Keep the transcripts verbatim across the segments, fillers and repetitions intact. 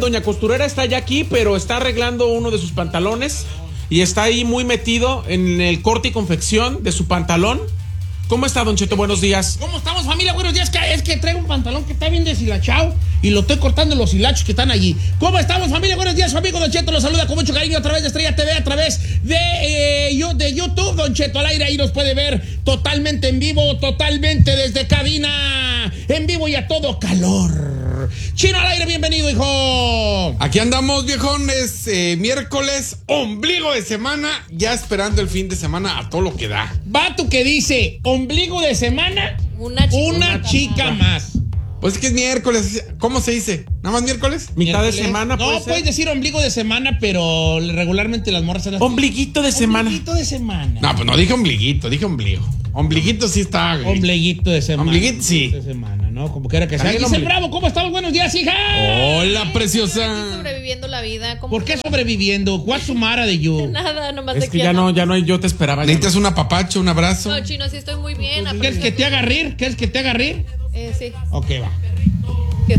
doña costurera está ya aquí, pero está arreglando uno de sus pantalones y está ahí muy metido en el corte y confección de su pantalón. ¿Cómo está, Don Cheto? Buenos días. ¿Cómo estamos, familia? Buenos días. Es que traigo un pantalón que está bien deshilachado y lo estoy cortando los hilachos que están allí. ¿Cómo estamos, familia? Buenos días. Su amigo Don Cheto los saluda con mucho cariño a través de Estrella T V, a través de, eh, yo, de YouTube. Don Cheto al aire, ahí nos puede ver totalmente en vivo, totalmente desde cabina, en vivo y a todo calor. Chino al aire, bienvenido, hijo. Aquí andamos, viejones, eh, miércoles, ombligo de semana, ya esperando el fin de semana a todo lo que da. Vato que dice, ombligo de semana, una chica, una una chica más. Pues es que es miércoles, ¿cómo se dice? ¿Nada más miércoles? Mitad Miércoles. de semana, No, puede puedes ser. decir ombligo de semana, pero regularmente las morras se las... Ombliguito de semana. Ombliguito de semana. No, pues no dije ombliguito, dije ombligo. Ombliguito sí está, güey. Ombliguito de semana. Ombliguito, sí. De semana, ¿no? Como que era que sea. También Giselle ombligo. Bravo, ¿cómo estamos? Buenos días, hija. Hola, Aquí preciosa. sobreviviendo la vida. ¿Cómo ¿Por qué estamos? sobreviviendo? What's the matter de you? Nada, nomás Es de que ya no, ya no hay, yo te esperaba. ya no. ¿Necesitas un apapacho, un abrazo? No, Chino, sí estoy muy bien. ¿Quieres que te haga rir? ¿Quieres que te haga rir? Eh, sí. Ok, va. ¿Qué?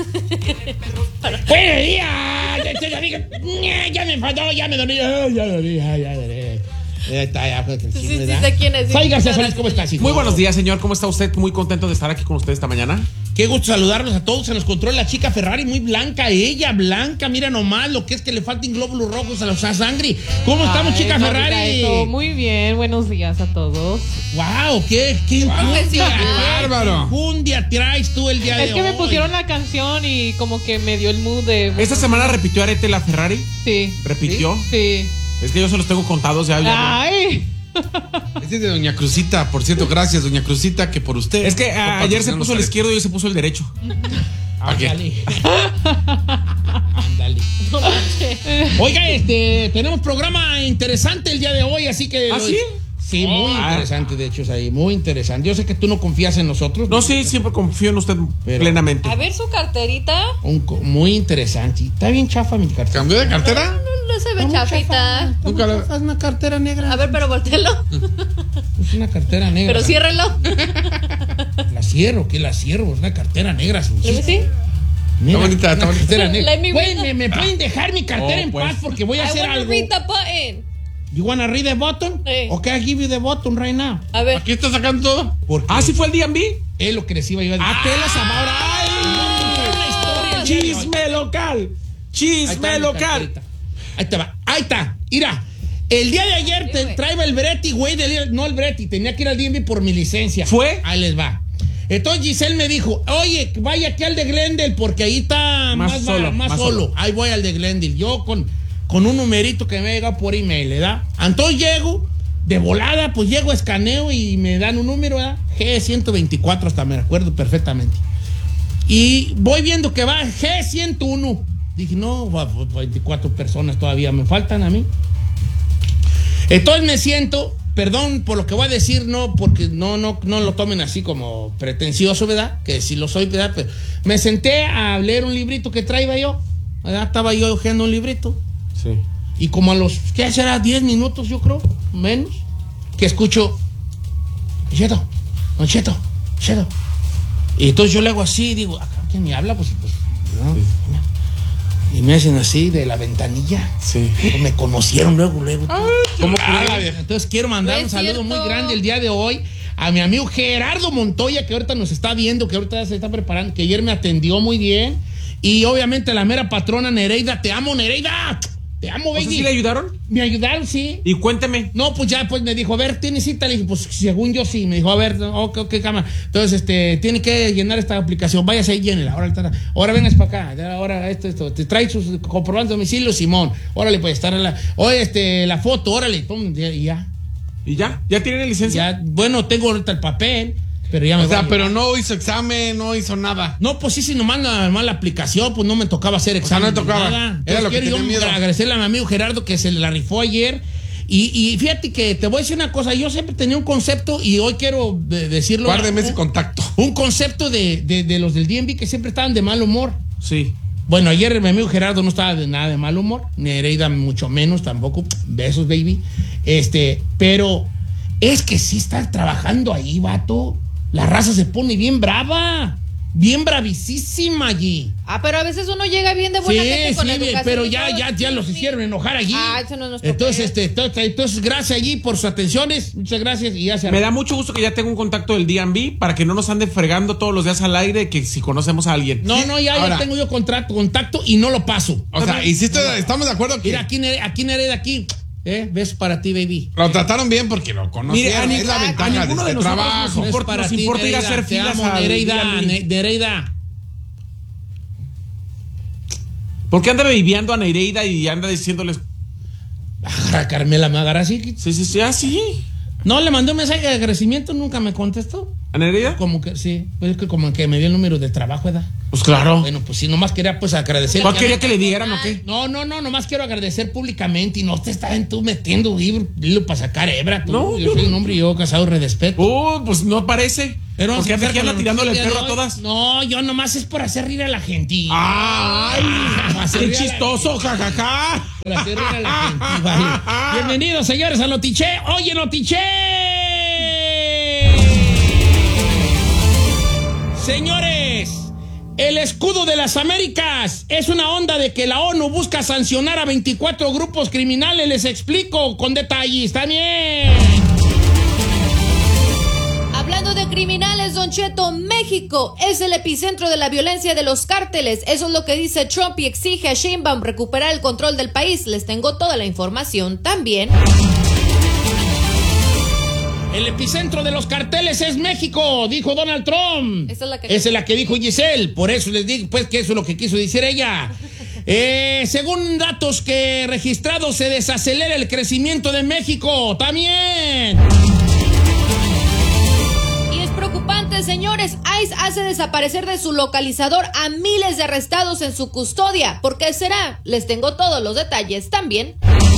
¡Buenos días! Ya, ya, ya, ya me enfadó, ya me dolí. Ya dolí, ya, ya dolí. Ya está, ya, pues, Sí, sí, ¿verdad? sé quién es. sí. Soy García Solís, ¿cómo estás, hijo? Muy buenos días, señor. ¿Cómo está usted? Muy contento de estar aquí con usted esta mañana. Qué gusto saludarlos a todos. Se nos controla la chica Ferrari, muy blanca, ella blanca. Mira nomás lo que es que le falten glóbulos rojos a los sangre. ¿Cómo estamos, Ay, chica no Ferrari? diga eso. Muy bien, buenos días a todos. Wow, qué, qué Profesional. qué bárbaro. Un día traes tú el día de hoy. Es que me pusieron la canción y como que me dio el mood de... Esta semana repitió Arete la Ferrari. Sí, Repitió. sí. Es que yo se los tengo contados ya. ya- Ay, Este es de Doña Cruzita, por cierto, gracias, Doña Cruzita, que por usted. Es que por a- ayer se patrocinarnos puso el Arete. izquierdo y hoy se puso el derecho. ¿Para qué? Ándale. Ándale. Oiga, este, tenemos programa interesante el día de hoy, así que... ¿Ah, lo- sí? Sí, muy Ah. interesante, de hecho, es ahí, muy interesante. Yo sé que tú no confías en nosotros. No, sí, siempre confío en usted Pero- plenamente. A ver su carterita. Un co- muy interesante. Está bien chafa mi cartera. ¿Cambió de cartera? No, no se ve Está muy chafita. chafa. Está muy Nunca la- chafa, es una cartera negra. A ver, pero voltelo. Es una cartera negra. Pero ciérrelo. La cierro, que la cierro, es una cartera negra. sin ¿Sí? chiste. Está Negra, bonita, está una bonita. cartera Let negra. me Güey, read me, me pueden dejar mi cartera Oh, en pues. paz porque voy a I hacer wanna algo. read the button. You wanna read the button? Sí. Okay, I give you the button right now. A ver. Aquí está sacando todo. Porque Ah, ¿sí fue el D and B? es lo que les iba yo a decir. ¡Ah, qué la sabora! Una historia el día de hoy. ¡Chisme local! Ahí ¡Chisme está mi local! carterita. Ahí te va. Ahí está. Mira. El día de ayer te güey. traía el Breti, güey, del- no el Breti, tenía que ir al D M V por mi licencia. ¿Fue? Ahí les va. Entonces Giselle me dijo, oye, vaya aquí al de Glendale porque ahí está Más más, más, solo, más más solo. solo. Ahí voy al de Glendale. Yo con, con un numerito que me ha llegado por email, ¿verdad? Entonces llego, de volada, pues llego, escaneo y me dan un número, ¿verdad? G ciento veinticuatro, hasta me acuerdo perfectamente. Y voy viendo que va G ciento uno. Dije, no, va, pues, veinticuatro personas todavía me faltan a mí. Entonces me siento, perdón por lo que voy a decir, no, porque no, no, no lo tomen así como pretencioso, ¿verdad? Que sí lo soy, ¿verdad? Pero me senté a leer un librito que traía yo, ¿verdad? Estaba yo hojeando un librito. Sí. Y como a los, ¿qué será? diez minutos, yo creo, menos, que escucho, Cheto, Don Cheto, Cheto. Y entonces yo le hago así y digo, ¿acá quién me habla? Pues, pues no. Y me hacen así de la ventanilla. Sí. Pues me conocieron luego, luego. ¿Cómo Ah, crees? entonces quiero mandar No un es saludo cierto. muy grande el día de hoy a mi amigo Gerardo Montoya, que ahorita nos está viendo, que ahorita se está preparando, que ayer me atendió muy bien. Y obviamente la mera patrona Nereida. Te amo, Nereida. Te amo, ¿O sea, baby. sí le ayudaron? Me ayudaron, sí. Y cuénteme. No, pues ya, pues me dijo, a ver, ¿tienes cita? Le dije, pues según yo sí. Me dijo, a ver, ok, ok, cámara. Entonces, este, tiene que llenar esta aplicación. Váyase ahí, llénela. Ahora, ahora vengas para acá. Ahora, esto, esto. Te trae sus comprobantes de domicilio, Simón. Órale, pues, estar en la. Oye, este, la foto, órale. Pum, ya, y ya. ¿Y ya? ¿Ya tiene licencia? Ya, bueno, tengo ahorita el papel, pero ya me O sea, voy a- pero no hizo examen, no hizo nada. No, pues sí, si nomás la, nomás la aplicación, pues no me tocaba hacer examen. no tocaba. ni nada. Era Entonces, lo que quiero yo tenía miedo. agradecerle a mi amigo Gerardo que se la rifó ayer. Y, y fíjate que te voy a decir una cosa, yo siempre tenía un concepto y hoy quiero de- decirlo. Guárdeme un, ese contacto. un concepto de, de, de los del D M V que siempre estaban de mal humor. Sí. Bueno, ayer mi amigo Gerardo no estaba de nada de mal humor, Nereida mucho menos tampoco, besos baby. Este, pero es que sí están trabajando ahí, vato. La raza se pone bien brava. bien bravísima allí. Ah, pero a veces uno llega bien de Sí, buena gente con sí, educación pero y ya, todo. ya, ya los hicieron enojar allí. Ah, eso no es nuestro Entonces, pedo. este, entonces, entonces, gracias allí por sus atenciones. Muchas gracias y ya se Me da mucho gusto que ya tengo un contacto del D M V para que no nos anden fregando todos los días al aire que si conocemos a alguien. No, no, ya, Ahora. ya tengo yo contrato, contacto y no lo paso. O sea, y si estoy- estamos de acuerdo que Mira, aquí, Nere- aquí Nereida, aquí. ¿Eh? Besos para ti, baby. lo trataron bien porque lo Mire, conocieron. a, ni- es la a ventaja de ninguno de este nosotros trabajo. nos Besos importa, para nos ti, importa ir a Nereida. hacer Te filas amo, al Nereida, D M V. Ne- Nereida. ¿Por qué anda viviendo a Nereida y anda diciéndoles? Ah, Carmela me agarra así. Sí, sí, sí, ah, sí. No, le mandé un mensaje de agradecimiento, nunca me contestó. ¿A Nereida? Como que sí, pues que como que me dio el número de trabajo, ¿verdad? Pues claro. Bueno, pues sí, nomás quería pues agradecer. ¿Cuál quería que le dieran o qué? No, no, no, nomás quiero agradecer públicamente y no te estás tú metiendo hilo, hilo para sacar hebra. Tú. No, yo yo soy no. un hombre y yo casado y respeto. Uh, pues no parece. Pero Porque anda aquí anda tirándole el perro a todas. No, yo nomás es por hacer rir a la gente. ¡Ay! Para hacer ¡Qué rir a la- chistoso, jajaja! Por hacer rir a la gente, vale. Bienvenidos, señores, a Notiche. Oye, Notiche. Señores, el escudo de las Américas es una onda de que la ONU busca sancionar a veinticuatro grupos criminales. Les explico con detalles también. Hablando de criminales, Don Cheto, México es el epicentro de la violencia de los cárteles. Eso es lo que dice Trump y exige a Sheinbaum recuperar el control del país. Les tengo toda la información también. El epicentro de los carteles es México, dijo Donald Trump. Esa es la que- Esa es la que dijo Giselle. Por eso les digo, pues, que eso es lo que quiso decir ella. Eh, según datos que registrados, se desacelera el crecimiento de México. También. Y es preocupante, señores. ICE hace desaparecer de su localizador a miles de arrestados en su custodia. ¿Por qué será? Les tengo todos los detalles también.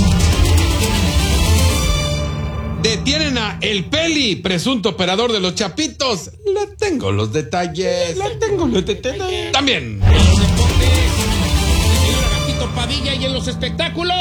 Detienen a El Peli, presunto operador de los Chapitos. Le tengo los detalles. Le tengo los detalles. También. En los deportes, el señor Agapito Padilla y en los espectáculos.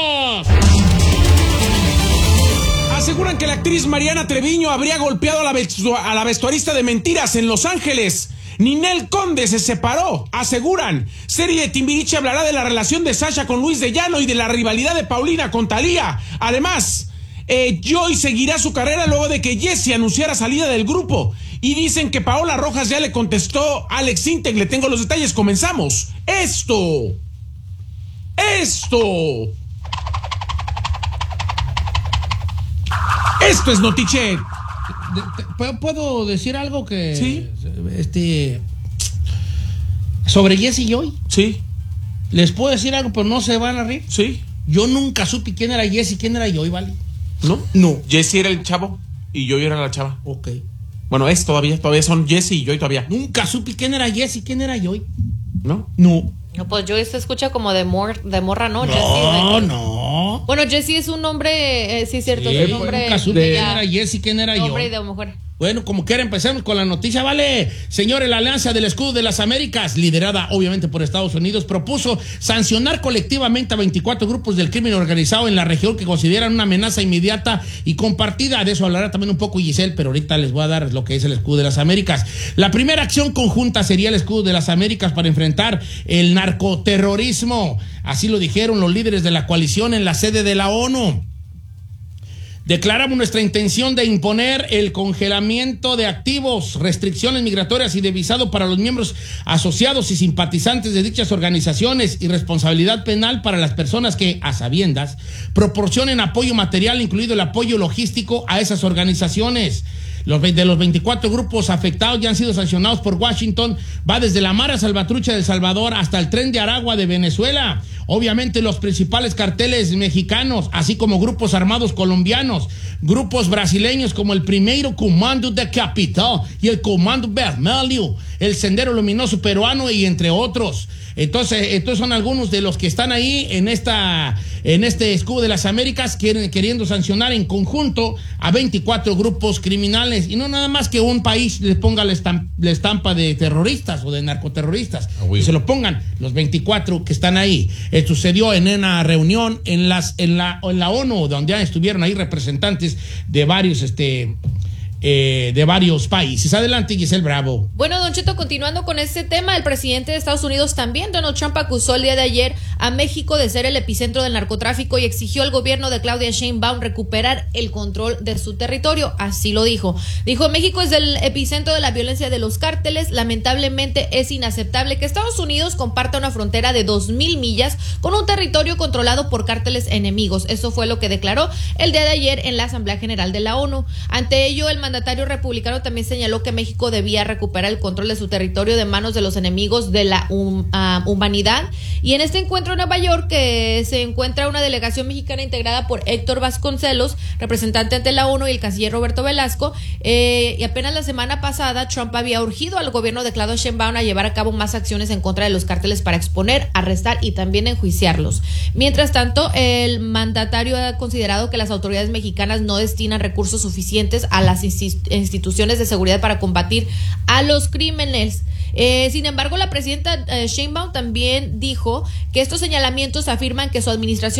Aseguran que la actriz Mariana Treviño habría golpeado a la, vestu- a la vestuarista de Mentiras en Los Ángeles. Ninel Conde se separó, aseguran. Serie de Timbiriche hablará de la relación de Sasha con Luis de Llano y de la rivalidad de Paulina con Thalía. Además, eh, Joy seguirá su carrera luego de que Jessie anunciara salida del grupo. Y dicen que Paola Rojas ya le contestó a Alex Intec. Le tengo los detalles, comenzamos. Esto. Esto. Esto es Notiche. De- te- ¿Puedo decir algo que... Sí. Este... Sobre Jesse y Joy? Sí, Les puedo decir algo, pero no se van a reír. sí. Yo nunca supe quién era Jesse y quién era Joy, ¿vale? ¿No? No. Jesse era el chavo y yo era la chava. Ok. Bueno, es todavía, todavía son Jesse y yo todavía. Nunca supe quién era Jesse y quién era Joy. ¿No? No. No, pues Joy se escucha como de, mor de morra, ¿no? No, Jessie, no. bueno, Jessie es un nombre, eh, sí es cierto, es un nombre Nunca supe de, quién era Jesse y quién era Joy. hombre y de mujer. Bueno, como quiera, empecemos con la noticia, ¿vale? Señores, la Alianza del Escudo de las Américas, liderada obviamente por Estados Unidos, propuso sancionar colectivamente a veinticuatro grupos del crimen organizado en la región que consideran una amenaza inmediata y compartida. De eso hablará también un poco Giselle, pero ahorita les voy a dar lo que es el Escudo de las Américas. La primera acción conjunta sería el Escudo de las Américas para enfrentar el narcoterrorismo. Así lo dijeron los líderes de la coalición en la sede de la ONU. Declaramos nuestra intención de imponer el congelamiento de activos, restricciones migratorias y de visado para los miembros asociados y simpatizantes de dichas organizaciones y responsabilidad penal para las personas que, a sabiendas, proporcionen apoyo material, incluido el apoyo logístico a esas organizaciones. Los de los veinticuatro grupos afectados ya han sido sancionados por Washington. Va desde la Mara Salvatrucha de El Salvador hasta el Tren de Aragua de Venezuela. Obviamente los principales carteles mexicanos, así como grupos armados colombianos, grupos brasileños como el Primeiro Comando de Capital y el Comando Vermelho, el Sendero Luminoso peruano y entre otros. Entonces, estos son algunos de los que están ahí en esta, en este Escudo de las Américas, quieren, queriendo sancionar en conjunto a veinticuatro grupos criminales. Y no nada más que un país les ponga la estampa, la estampa de terroristas o de narcoterroristas. Ah, oui. Que se lo pongan los veinticuatro que están ahí. Esto sucedió en una reunión en, las, en, la, en la ONU, donde ya estuvieron ahí representantes de varios este, eh, de varios países. Adelante, Giselle Bravo. Bueno, Don Cheto, continuando con este tema, el presidente de Estados Unidos también, Donald Trump, acusó el día de ayer a México de ser el epicentro del narcotráfico y exigió al gobierno de Claudia Sheinbaum recuperar el control de su territorio. Así lo dijo. Dijo, México es el epicentro de la violencia de los cárteles. Lamentablemente es inaceptable que Estados Unidos comparta una frontera de dos mil millas con un territorio controlado por cárteles enemigos. Eso fue lo que declaró el día de ayer en la Asamblea General de la ONU. Ante ello, el mandatario republicano también señaló que México debía recuperar el control de su territorio de manos de los enemigos de la um, uh, humanidad. Y en este encuentro en Nueva York que se encuentra una delegación mexicana integrada por Héctor Vasconcelos, representante ante la ONU, y el canciller Roberto Velasco. Eh, y apenas la semana pasada Trump había urgido al gobierno de Claudia Sheinbaum a llevar a cabo más acciones en contra de los cárteles para exponer, arrestar y también enjuiciarlos. Mientras tanto, el mandatario ha considerado que las autoridades mexicanas no destinan recursos suficientes a las instituciones de seguridad para combatir a los crímenes. Eh, sin embargo, la presidenta eh, Sheinbaum también dijo que estos señalamientos afirman que su administración